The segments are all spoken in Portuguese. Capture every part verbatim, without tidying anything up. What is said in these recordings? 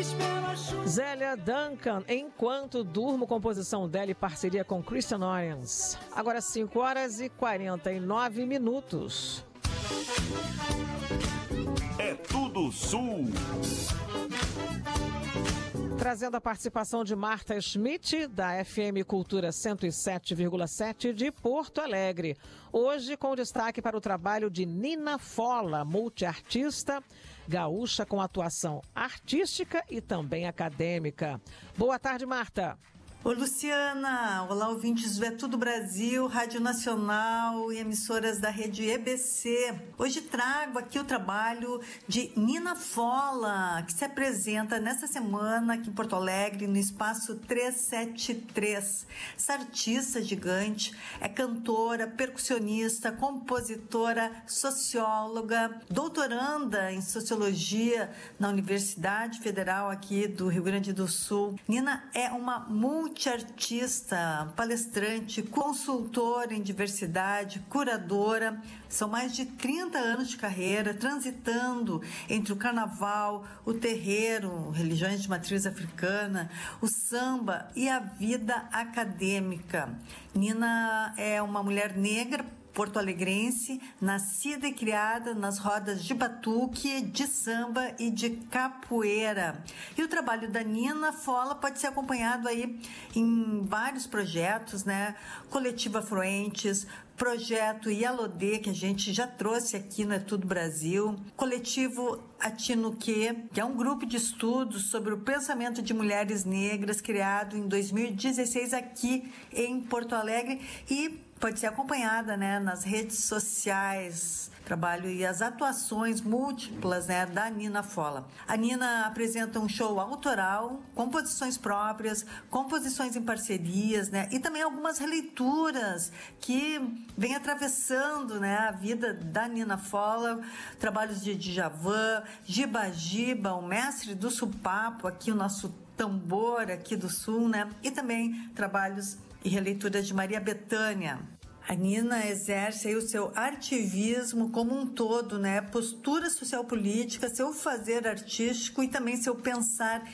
Zélia Duncan, Enquanto Durmo, composição dela e parceria com Christian Oriens. Agora cinco horas e quarenta e nove minutos. É tudo Sul. Trazendo a participação de Marta Schmidt, da F M Cultura cento e sete vírgula sete de Porto Alegre. Hoje com destaque para o trabalho de Nina Fola, multiartista, gaúcha com atuação artística e também acadêmica. Boa tarde, Marta. Oi, Luciana. Olá, ouvintes do É Tudo Brasil, Rádio Nacional e emissoras da rede E B C. Hoje trago aqui o trabalho de Nina Fola, que se apresenta nessa semana aqui em Porto Alegre, no Espaço trezentos e setenta e três. Essa artista gigante é cantora, percussionista, compositora, socióloga, doutoranda em Sociologia na Universidade Federal aqui do Rio Grande do Sul. Nina é uma multi multiartista, palestrante, consultora em diversidade, curadora. São mais de trinta anos de carreira, transitando entre o carnaval, o terreiro, religiões de matriz africana, o samba e a vida acadêmica. Nina é uma mulher negra, porto-alegrense, nascida e criada nas rodas de batuque, de samba e de capoeira. E o trabalho da Nina Fola pode ser acompanhado aí em vários projetos, né? Coletivo Afluentes, Projeto Yalodê, que a gente já trouxe aqui no É Tudo Brasil, Coletivo Atinuquê, que é um grupo de estudos sobre o pensamento de mulheres negras, criado em dois mil e dezesseis aqui em Porto Alegre, e pode ser acompanhada, né, nas redes sociais, trabalho e as atuações múltiplas, né, da Nina Fola. A Nina apresenta um show autoral, composições próprias, composições em parcerias, né, e também algumas releituras que vem atravessando, né, a vida da Nina Fola, trabalhos de Djavan, Giba Giba, o mestre do supapo, aqui o nosso tambor aqui do Sul, né, e também trabalhos e releituras de Maria Bethânia. A Nina exerce aí o seu ativismo como um todo, né? Postura social-política, seu fazer artístico e também seu pensar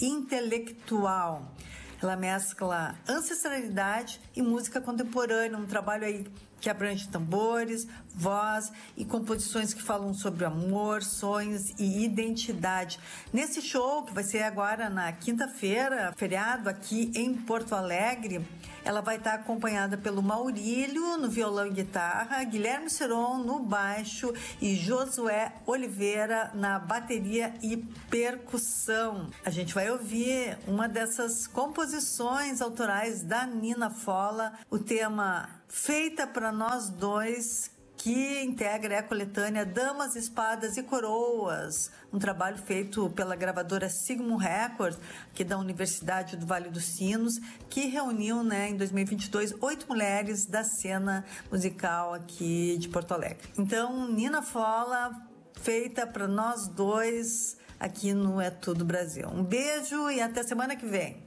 intelectual. Ela mescla ancestralidade e música contemporânea, um trabalho aí que abrange tambores, voz e composições que falam sobre amor, sonhos e identidade. Nesse show, que vai ser agora na quinta-feira, feriado aqui em Porto Alegre, ela vai estar acompanhada pelo Maurílio no violão e guitarra, Guilherme Seron no baixo e Josué Oliveira na bateria e percussão. A gente vai ouvir uma dessas composições autorais da Nina Fola, o tema Feita para Nós Dois, que integra a coletânea Damas, Espadas e Coroas, um trabalho feito pela gravadora Sigmund Records, que é da Universidade do Vale dos Sinos, que reuniu, né, em dois mil e vinte e dois, oito mulheres da cena musical aqui de Porto Alegre. Então, Nina Fola, Feita para Nós Dois, aqui no É Tudo Brasil. Um beijo e até semana que vem.